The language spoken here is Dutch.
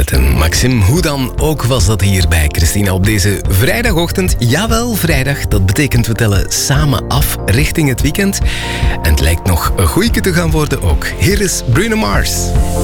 Met een Maxime. Hoe dan ook was dat hier bij Christina op deze vrijdagochtend. Jawel, vrijdag. Dat betekent we tellen samen af richting het weekend. En het lijkt nog een goeieke te gaan worden ook. Hier is Bruno Mars.